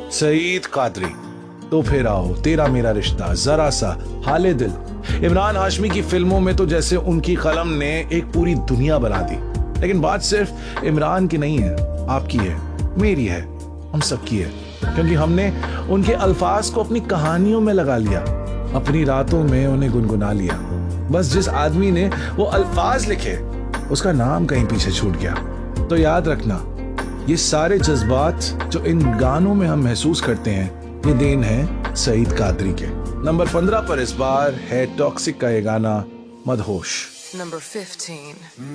सईद कादरी, तो फिर आओ, तेरा मेरा रिश्ता, जरा सा, हाले दिल। इमरान हाशमी की फिल्मों में तो जैसे उनकी कलम ने एक पूरी दुनिया बना दी। लेकिन बात सिर्फ इमरान की नहीं है, आपकी है, मेरी है, हम सबकी है। क्योंकि हमने उनके अल्फाज को अपनी कहानियों में लगा लिया, अपनी रातों में उन्हें गुनगुना लिया। बस जिस आदमी ने वो अल्फाज लिखे उसका नाम कहीं पीछे छूट गया। तो याद रखना, ये सारे जज्बात जो इन गानों में हम महसूस करते हैं, ये देन है सईद कादरी के। नंबर 15 पर इस बार है टॉक्सिक का ये गाना मदहोश। Number 15.